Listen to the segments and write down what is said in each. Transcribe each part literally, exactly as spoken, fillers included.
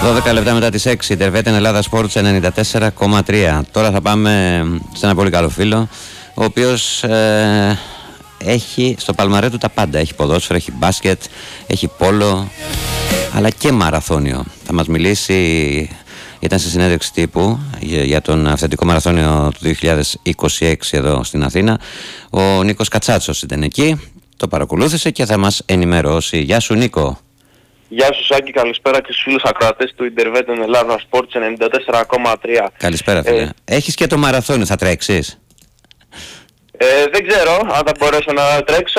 δώδεκα λεπτά μετά τις έξι, Ιντερβέτεν Ελλάδα Sports ενενήντα τέσσερα κόμμα τρία. Τώρα θα πάμε σε ένα πολύ καλό φίλο, ο οποίος ε, έχει στο παλμαρέ του τα πάντα. Έχει ποδόσφαιρο, έχει μπάσκετ, έχει πόλο, αλλά και μαραθώνιο. Θα μας μιλήσει, ήταν σε συνέντευξη τύπου για τον αυθεντικό μαραθώνιο του δύο χιλιάδες είκοσι έξι εδώ στην Αθήνα. Ο Νίκος Κατσάτσος ήταν εκεί, το παρακολούθησε και θα μας ενημερώσει. Γεια σου Νίκο. Γεια σου Σάκη, καλησπέρα και στους φίλους ακροατές του Ιντερβέτεν Ελλάδα Sports ενενήντα τέσσερα κόμμα τρία. Καλησπέρα φίλε. Ε, Έχεις και το μαραθώνιο, θα τρέξεις? Ε, δεν ξέρω αν θα μπορέσω να τρέξω.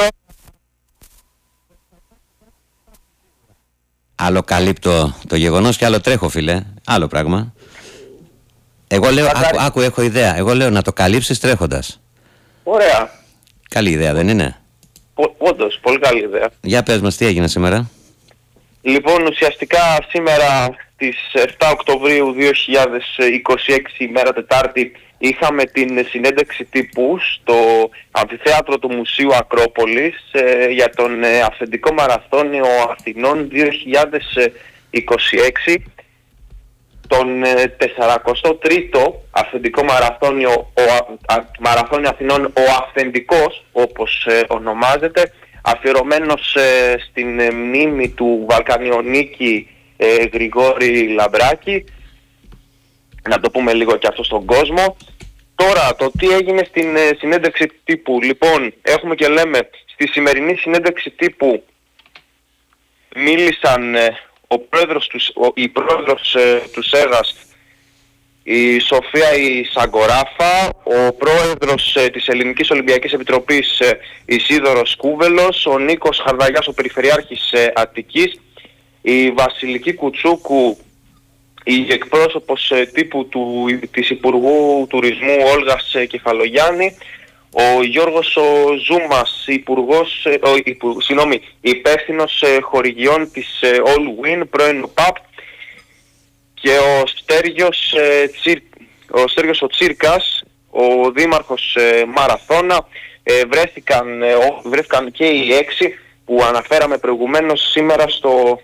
Άλλο καλύπτω το γεγονός και άλλο τρέχω φίλε. Άλλο πράγμα. Εγώ λέω, άκου, άκου έχω ιδέα. Εγώ λέω να το καλύψεις τρέχοντας. Ωραία. Καλή ιδέα δεν είναι? Πο, όντως, πολύ καλή ιδέα. Για πες μας τι έγινε σήμερα. Λοιπόν, ουσιαστικά σήμερα στις επτά Οκτωβρίου δύο χιλιάδες είκοσι έξι, ημέρα Τετάρτη, είχαμε την συνέντευξη τύπου στο αμφιθέατρο του Μουσείου Ακρόπολης ε, για τον ε, αυθεντικό μαραθώνιο Αθηνών δύο χιλιάδες είκοσι έξι, τον ε, τεσσαρακοστό τρίτο αυθεντικό μαραθώνιο, ο, α, μαραθώνιο Αθηνών, ο αυθεντικός όπως ε, ονομάζεται, αφιερωμένος ε, στην ε, μνήμη του Βαλκανιονίκη ε, Γρηγόρη Λαμπράκη. Να το πούμε λίγο και αυτό στον κόσμο. Τώρα, το τι έγινε στην ε, συνέντευξη τύπου. Λοιπόν, έχουμε και λέμε, στη σημερινή συνέντευξη τύπου μίλησαν ε, ο πρόεδρος του, ο, η πρόεδρος ε, του ΣΕΓΑΣ, η Σοφία η Σαγκοράφα, ο πρόεδρος ε, της Ελληνικής Ολυμπιακής Επιτροπής ε, Ισίδωρος Κούβελος, ο Νίκος Χαρδαγιάς, ο Περιφερειάρχης ε, Αττικής, η Βασιλική Κουτσούκου, η εκπρόσωπος ε, τύπου του, της Υπουργού Τουρισμού Όλγας ε, Κεφαλογιάννη, ο Γιώργος ο Ζούμας, υπουργός, ε, ο, υπου, συγγνώμη, υπεύθυνος ε, χορηγιών της ε, All Win, πρώην ΟΠΑΠ, και ο Στέργιος, ε, Τσίρ, ο Στέργιος ο Τσίρκας, ο δήμαρχος ε, Μαραθώνα. ε, βρέθηκαν, ε, βρέθηκαν και οι έξι που αναφέραμε προηγουμένως σήμερα στο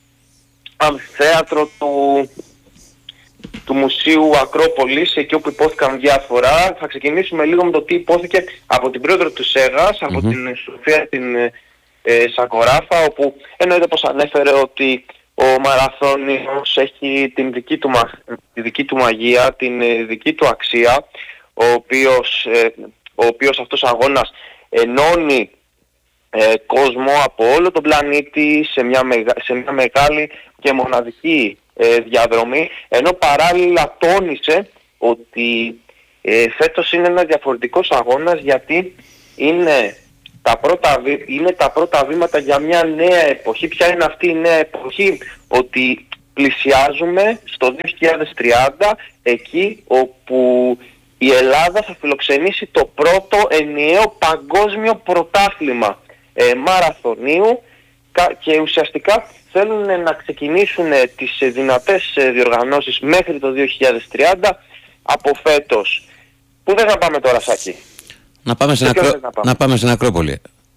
αμφιθέατρο του, του Μουσείου Ακρόπολης, εκεί όπου υπόθηκαν διάφορα. Θα ξεκινήσουμε λίγο με το τι υπόθηκε από την πρόεδρο του ΣΕΓΑΣ, από mm-hmm. την Σοφία την ε, Σακοράφα, όπου εννοείται πως ανέφερε ότι ο μαραθώνιος έχει την δική του, τη δική του μαγεία, την δική του αξία, ο οποίος, ε, ο οποίος αυτός αγώνας ενώνει ε, κόσμο από όλο τον πλανήτη σε μια, μεγα, σε μια μεγάλη και μοναδική ε, διαδρομή, ενώ παράλληλα τόνισε ότι ε, φέτος είναι ένα διαφορετικός αγώνας, γιατί είναι τα πρώτα, είναι τα πρώτα βήματα για μια νέα εποχή. Ποια είναι αυτή η νέα εποχή? Ότι πλησιάζουμε στο δύο χιλιάδες τριάντα, εκεί όπου η Ελλάδα θα φιλοξενήσει το πρώτο ενιαίο παγκόσμιο πρωτάθλημα ε, μαραθωνίου, και ουσιαστικά θέλουν να ξεκινήσουν τις δυνατές διοργανώσεις μέχρι το δύο χιλιάδες τριάντα από φέτος. Πού δεν θα πάμε τώρα, Σάκη? Να πάμε, στην Ακρό... να, πάμε. να πάμε στην Ακρόπολη.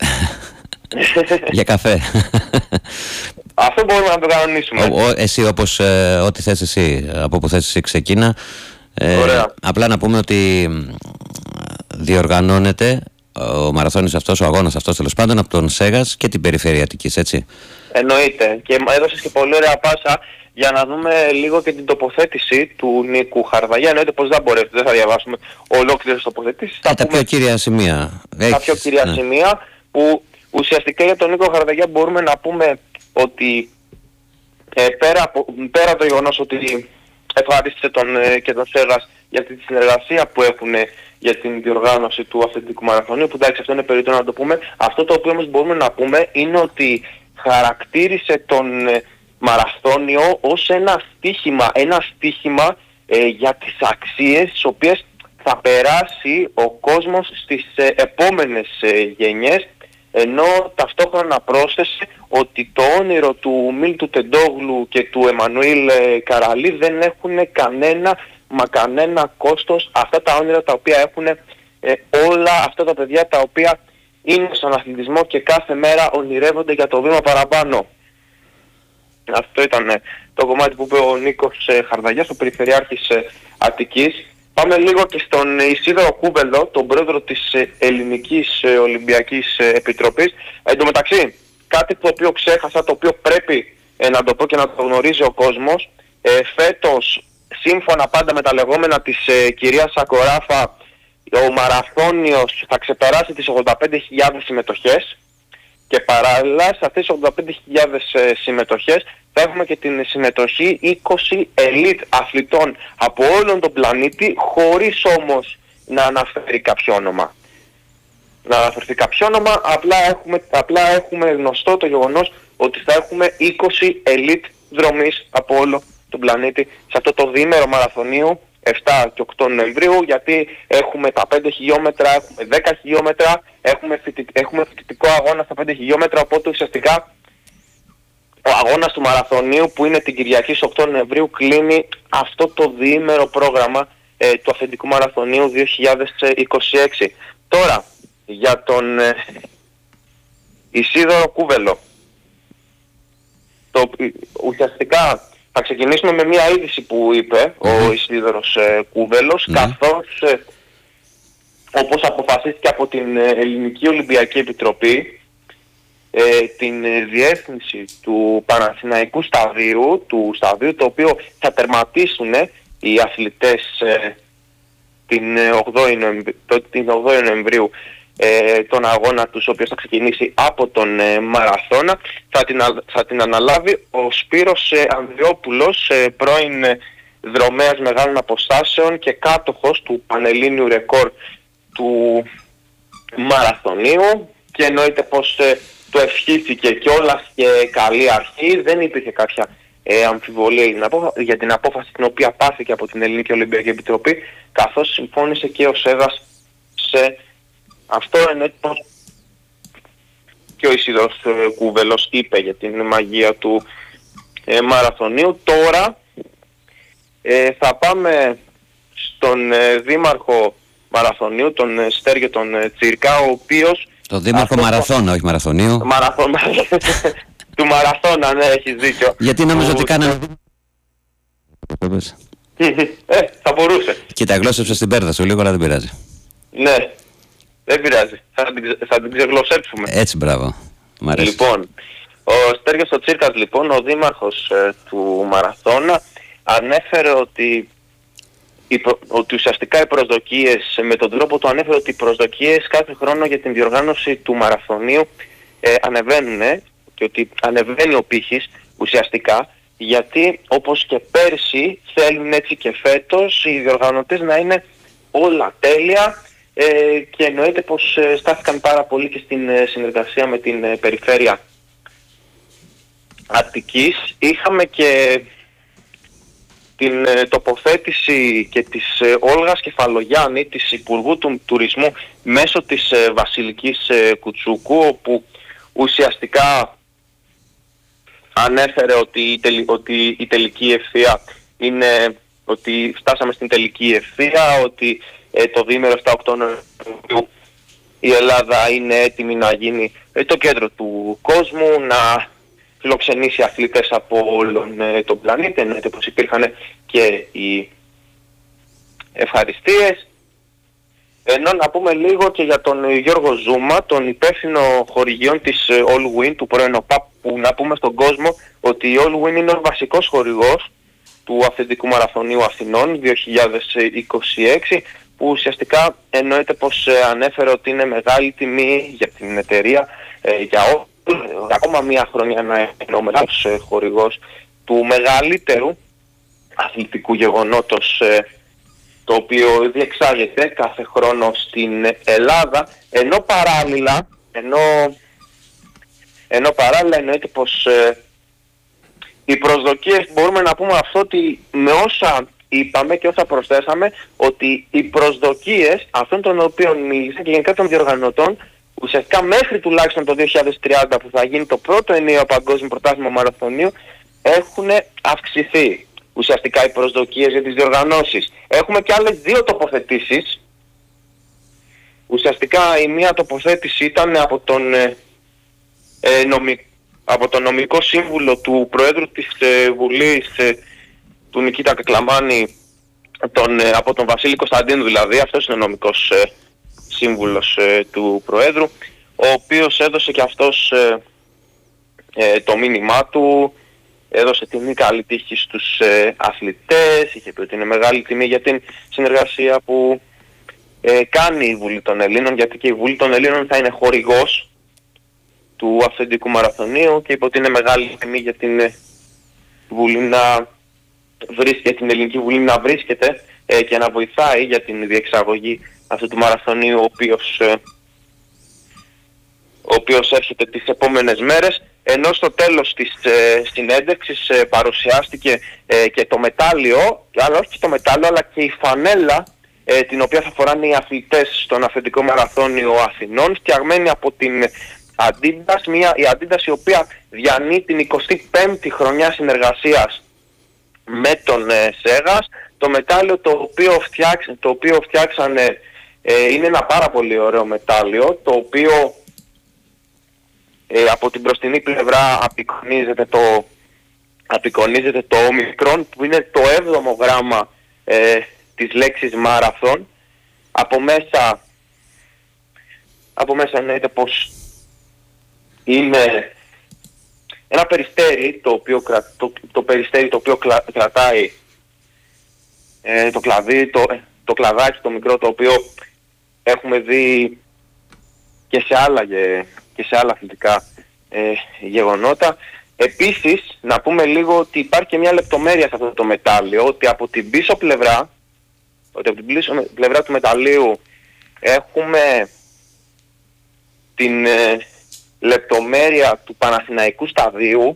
Για καφέ. Αυτό μπορούμε να το κανονίσουμε. Ο, ο, εσύ όπως ε, ό,τι θες εσύ, από που θες εσύ ξεκίνα. Ε, απλά να πούμε ότι διοργανώνεται ο μαραθώνιος αυτός, ο αγώνας αυτός τέλος πάντων, από τον ΣΕΓΑΣ και την περιφέρεια Αττικής, έτσι. Εννοείται. Και έδωσες και πολύ ωραία πάσα για να δούμε λίγο και την τοποθέτηση του Νίκου Χαρδαγιά. Εννοείται πως δεν μπορέσει, δεν θα διαβάσουμε ολόκληρες τοποθετήσεις. Ε, τα πιο κύρια σημεία. Τα πιο κύρια ναι. σημεία, που ουσιαστικά για τον Νίκο Χαρδαγιά μπορούμε να πούμε ότι ε, πέρα, από, πέρα από το γεγονός ότι ευχαρίστησε τον, ε, και τον ΣΕΓΑΣ για τη συνεργασία που έχουν ε, για την διοργάνωση του αυθεντικού μαραθωνίου, που εντάξει αυτό είναι περίπτω να το πούμε, αυτό το οποίο όμως μπορούμε να πούμε είναι ότι χαρακτήρισε τον ε, μαραθώνιο ως ένα στίχημα, ένα στίχημα ε, για τις αξίες τις οποίες θα περάσει ο κόσμος στις ε, επόμενες ε, γενιές, ενώ ταυτόχρονα πρόσθεσε ότι το όνειρο του Μίλτου Τεντόγλου και του Εμμανουήλ ε, Καραλή δεν έχουν κανένα μα κανένα κόστος, αυτά τα όνειρα τα οποία έχουν ε, όλα αυτά τα παιδιά τα οποία είναι στον αθλητισμό και κάθε μέρα ονειρεύονται για το βήμα παραπάνω. Αυτό ήταν ε, το κομμάτι που είπε ο Νίκος ε, Χαρδαγιάς, ο Περιφερειάρχης ε, Αττικής. Πάμε λίγο και στον Ισίδωρο Κούβελο, τον πρόεδρο της ε, Ελληνικής ε, Ολυμπιακής ε, Επιτροπής. Εν τω μεταξύ, κάτι το οποίο ξέχασα, το οποίο πρέπει ε, να το πω και να το γνωρίζει ο κόσμος, ε, φέτος, σύμφωνα πάντα με τα λεγόμενα της ε, κυρίας Σακοράφα, ο μαραθώνιος θα ξεπεράσει τις ογδόντα πέντε χιλιάδες συμμετοχές και παράλληλα σε αυτές τις ογδόντα πέντε χιλιάδες ε, συμμετοχές θα έχουμε και την συμμετοχή είκοσι elite αθλητών από όλον τον πλανήτη, χωρίς όμως να αναφέρει κάποιο όνομα. Να αναφερθεί κάποιο όνομα, απλά έχουμε, απλά έχουμε γνωστό το γεγονός ότι θα έχουμε είκοσι elite δρομείς από όλο τον πλανήτη σε αυτό το διήμερο μαραθωνίου επτά και οκτώ Νοεμβρίου, γιατί έχουμε τα πέντε χιλιόμετρα, έχουμε δέκα χιλιόμετρα, έχουμε, φοιτη, έχουμε φοιτητικό αγώνα στα πέντε χιλιόμετρα, οπότε ουσιαστικά ο αγώνας του μαραθωνίου που είναι την Κυριακή στις οκτώ Νοεμβρίου κλείνει αυτό το διήμερο πρόγραμμα ε, του αφεντικού μαραθωνίου δύο χιλιάδες είκοσι έξι. Τώρα, για τον ε, Ισίδωρο Κούβελο. Το, ουσιαστικά θα ξεκινήσουμε με μια είδηση που είπε mm-hmm. ο Ισίδωρος ε, Κούβελος, mm-hmm. καθώς ε, όπως αποφασίστηκε από την Ελληνική Ολυμπιακή Επιτροπή, ε, την ε, διεύθυνση του Παναθηναϊκού σταδίου, του σταδίου το οποίο θα τερματίσουν ε, οι αθλητές ε, την ογδόη Νοεμβρίου ε, τον αγώνα τους, ο οποίος θα ξεκινήσει από τον ε, Μαραθώνα, θα την, θα την αναλάβει ο Σπύρος ε, Ανδριόπουλος, ε, πρώην ε, δρομέας μεγάλων αποστάσεων και κάτοχος του πανελλήνιου ρεκόρ του μαραθωνίου, και εννοείται πως ε, το ευχήθηκε κιόλας και καλή αρχή, δεν υπήρχε κάποια ε, αμφιβολία για την, απόφα- για την απόφαση την οποία πάθηκε από την Ελληνική Ολυμπιακή Επιτροπή, καθώς συμφώνησε και ο ΣΕΔΑΣ σε αυτό. Εννοείται πως και ο Ισίδωρος ε, Κούβελος είπε για την μαγεία του ε, μαραθωνίου. Τώρα ε, θα πάμε στον ε, δήμαρχο μαραθωνίου, τον ε, Στέργιο τον ε, Τσίρκα, ο οποίος... Το δήμαρχο αυτό... Μαραθώνα, όχι μαραθωνίου. Μαραθώνα, του Μαραθώνα, ναι, έχεις δίκιο. Γιατί νόμιζα ότι κάνανε... Ε, θα μπορούσε. Κοίτα, γλώσσεψε στην πέρδα σου λίγο, αλλά δεν πειράζει. Ναι, δεν πειράζει. Θα την, θα την ξεγλωσσέψουμε. Έτσι, μπράβο. Μ' αρέσει. Λοιπόν, ο Στέργιος ο Τσίρκας, λοιπόν, ο δήμαρχος ε, του Μαραθώνα, ανέφερε ότι, οι προ, ότι ουσιαστικά οι προσδοκίες, με τον τρόπο του ανέφερε ότι οι προσδοκίες κάθε χρόνο για την διοργάνωση του μαραθωνίου ε, ανεβαίνουν ε, και ότι ανεβαίνει ο πύχης ουσιαστικά, γιατί όπως και πέρσι θέλουν έτσι και φέτος οι διοργανωτές να είναι όλα τέλεια, ε, και εννοείται πως ε, στάθηκαν πάρα πολύ και στην ε, συνεργασία με την ε, περιφέρεια Αττικής. Είχαμε και την ε, τοποθέτηση και της ε, Όλγας Κεφαλογιάννη, της Υπουργού του Τουρισμού, μέσω της ε, Βασιλικής ε, Κουτσούκου, όπου ουσιαστικά ανέφερε ότι η, τελ, ότι η τελική ευθεία είναι, ότι φτάσαμε στην τελική ευθεία, ότι ε, το διήμερο επτά οκτώ Νοεμβρίου η Ελλάδα είναι έτοιμη να γίνει ε, το κέντρο του κόσμου, να φιλοξενήσει αθλητές από όλον ε, τον πλανήτη, εννοείται πως υπήρχαν και οι ευχαριστίες. Ενώ να πούμε λίγο και για τον Γιώργο Ζούμα, τον υπεύθυνο χορηγιών της All Win, του πρώην ΟΠΑΠ, που να πούμε στον κόσμο ότι η All Win είναι ο βασικός χορηγός του αυθεντικού μαραθωνίου Αθηνών δύο χιλιάδες είκοσι έξι, που ουσιαστικά εννοείται πως ανέφερε ότι είναι μεγάλη τιμή για την εταιρεία, ε, για ό, ακόμα μία χρονιά να είναι ο μεγάλος χορηγός του μεγαλύτερου αθλητικού γεγονότος ε, το οποίο διεξάγεται κάθε χρόνο στην Ελλάδα, ενώ παράλληλα, ενώ, ενώ παράλληλα εννοείται πως ε, οι προσδοκίες, μπορούμε να πούμε αυτό, ότι με όσα είπαμε και όσα προσθέσαμε, ότι οι προσδοκίες αυτών των οποίων μίλησαν και γενικά των διοργανωτών, ουσιαστικά μέχρι τουλάχιστον το δύο χιλιάδες τριάντα που θα γίνει το πρώτο ενιαίο παγκόσμιο πρωτάθλημα μαραθωνίου, έχουν αυξηθεί. Ουσιαστικά οι προσδοκίες για τις διοργανώσεις. Έχουμε και άλλες δύο τοποθετήσεις. Ουσιαστικά η μία τοποθέτηση ήταν από τον ε, ε, νομικό από τον νομικό σύμβουλο του Προέδρου της ε, Βουλής, ε, του Νικήτα Κακλαμάνη, τον, ε, από τον Βασίλη Κωνσταντίνου δηλαδή, αυτός είναι ο νομικός ε, σύμβουλος ε, του Προέδρου, ο οποίος έδωσε και αυτός ε, ε, το μήνυμά του, έδωσε τιμή καλή τύχη στους ε, αθλητές, είχε πει ότι είναι μεγάλη τιμή για την συνεργασία που ε, κάνει η Βουλή των Ελλήνων, γιατί και η Βουλή των Ελλήνων θα είναι χορηγός του αυθεντικού μαραθωνίου και είπε ότι είναι μεγάλη τιμή για την ε, Βουλή να βρίσκεται, την Ελληνική Βουλή να βρίσκεται ε, και να βοηθάει για την διεξαγωγή αυτού του μαραθωνίου, ο οποίος, ε, ο οποίος έρχεται τις επόμενες μέρες. Ενώ στο τέλος της ε, συνέντευξης ε, παρουσιάστηκε ε, και το μετάλλιο, αλλά όχι και το μετάλλιο, αλλά και η φανέλα ε, την οποία θα φοράνε οι αθλητές στον αυθεντικό μαραθώνιο Αθηνών, φτιαγμένη από την Adidas, μια, η Adidas η οποία διανύει την εικοστή πέμπτη χρονιά συνεργασίας με τον ε, Σέγας. Το μετάλλιο το οποίο, φτιάξ, το οποίο φτιάξανε ε, είναι ένα πάρα πολύ ωραίο μετάλλιο, το οποίο ε, από την μπροστινή πλευρά απεικονίζεται το, απεικονίζεται το όμικρον, που είναι το έβδομο γράμμα ε, της λέξης μάραθον. Από μέσα, από μέσα εννοείται πως είναι ένα περιστέρι, το οποίο, κρα, το, το περιστέρι το οποίο κλα, κρατάει ε, το κλαδί, το, το κλαδάκι το μικρό, το οποίο έχουμε δει και σε άλλα, και σε άλλα αθλητικά ε, γεγονότα. Επίσης, να πούμε λίγο ότι υπάρχει και μια λεπτομέρεια σε αυτό το μετάλλιο, ότι από την πίσω πλευρά, ότι από την πίσω πλευρά του μεταλλίου έχουμε την ε, λεπτομέρεια του Παναθηναϊκού σταδίου,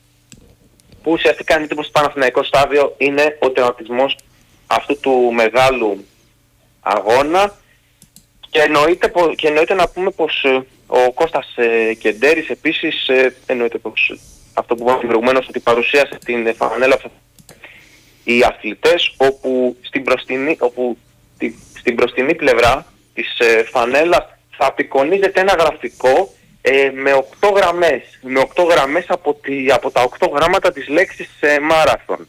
που ουσιαστικά είναι τύπος το Παναθηναϊκό στάδιο είναι ο τερματισμός αυτού του μεγάλου αγώνα, και εννοείται, και εννοείται να πούμε πως ε, ο Κώστας ε, Κεντέρης επίσης ε, εννοείται πως αυτό που είπαμε προηγουμένως, ότι παρουσίασε την φανέλα οι αθλητές, όπου στην μπροστινή, όπου τη, στην μπροστινή πλευρά της ε, φανέλας θα απεικονίζεται ένα γραφικό ε, με οκτώ γραμμές, με οκτώ γραμμές από, τη, από τα οκτώ γράμματα της λέξης ε, μάραθον.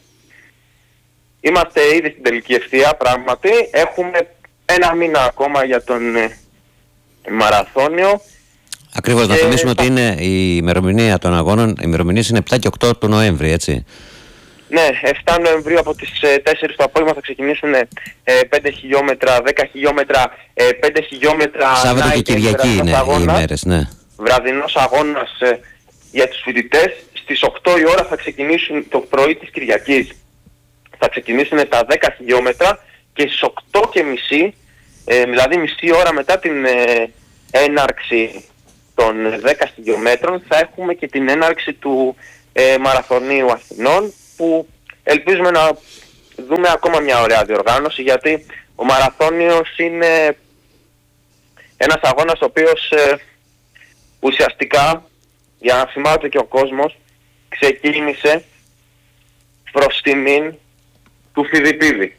Είμαστε ήδη στην τελική ευθεία πράγματι, έχουμε ένα μήνα ακόμα για τον ε, μαραθώνιο. Ακριβώς, να θυμίσουμε ε, ότι είναι η ημερομηνία των αγώνων, οι ημερομηνίες είναι επτά και οκτώ του Νοέμβρη, έτσι. Ναι, επτά Νοεμβρίου από τις ε, τέσσερις το απόγευμα θα ξεκινήσουν ε, πέντε χιλιόμετρα, δέκα χιλιόμετρα, ε, πέντε χιλιόμετρα... Σάββατο και Κυριακή είναι αγώνας, οι ημέρες, ναι. Βραδινός αγώνας ε, για τους φοιτητές. Στις οκτώ η ώρα θα ξεκινήσουν το πρωί της Κυριακής. Θα ξεκινήσουν τα δέκα χιλιόμετρα και στις οκτώ και μισή, ε, δηλαδή μισή ώρα μετά την ε, έναρξη των δέκα χιλιόμετρων, θα έχουμε και την έναρξη του ε, Μαραθωνίου Αθηνών, που ελπίζουμε να δούμε ακόμα μια ωραία διοργάνωση, γιατί ο Μαραθώνιος είναι ένας αγώνας ο οποίος ε, ουσιαστικά, για να θυμάται και ο κόσμος, ξεκίνησε προς τιμήν του Φιδιππίδη.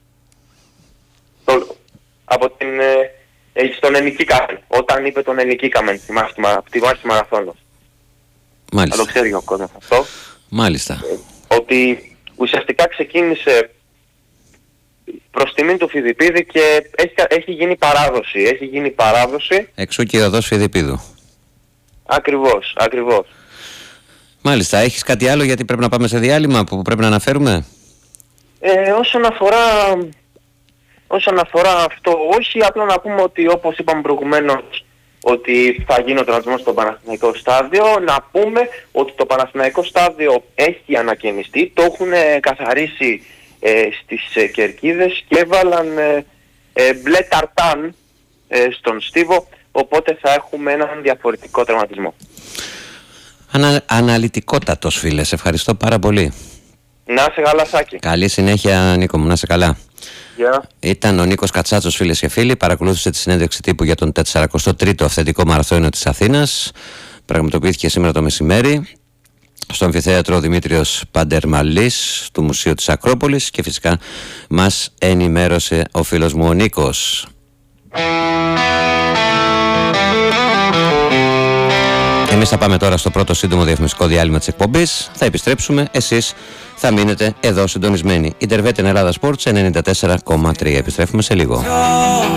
Το, από την, ε, στον Ενικίκαμεν, όταν είπε τον Ενικίκαμεν, από τη μάχη Μαραθώνος. Μάλιστα. Θα το ξέρει ο κόσμος αυτό. Μάλιστα. Ε, ότι ουσιαστικά ξεκίνησε προς τιμήν του Φιδιππίδη και έχει, έχει γίνει παράδοση. Έχει γίνει παράδοση. Εξού και η οδός Φιδιππίδου. Ακριβώς, ακριβώς. Μάλιστα. Έχεις κάτι άλλο, γιατί πρέπει να πάμε σε διάλειμμα που πρέπει να αναφέρουμε? Ε, όσον αφορά, όσον αφορά αυτό, όχι, απλά να πούμε ότι όπως είπαμε προηγουμένως, ότι θα γίνει ο τερματισμός στο Παναθηναϊκό στάδιο. Να πούμε ότι το Παναθηναϊκό στάδιο έχει ανακαινιστεί, το έχουν καθαρίσει ε, στις ε, κερκίδες και έβαλαν ε, ε, μπλε ταρτάν ε, στον στίβο, οπότε θα έχουμε έναν διαφορετικό τερματισμό. Ανα, αναλυτικότατος, φίλε, σε ευχαριστώ πάρα πολύ. Να είσαι καλά, Σάκη. Καλή συνέχεια, Νίκο μου, να είσαι καλά. Yeah. Ήταν ο Νίκος Κατσάτσος, φίλες και φίλοι. Παρακολούθησε τη συνέντευξη τύπου για τον τετρακοστό τρίτο αυθεντικό μαραθώνιο της Αθήνας. Πραγματοποιήθηκε σήμερα το μεσημέρι στο Αμφιθέατρο Δημήτριος Παντερμαλής του Μουσείου της Ακρόπολης, και φυσικά μας ενημέρωσε ο φίλος μου ο Νίκος. Εμείς θα πάμε τώρα στο πρώτο σύντομο διαφημιστικό διάλειμμα της εκπομπής. Θα επιστρέψουμε, εσείς θα μείνετε εδώ συντονισμένοι. Ιντερβέτεν Ελλάδα Sports ενενήντα τέσσερα κόμμα τρία. Επιστρέφουμε σε λίγο.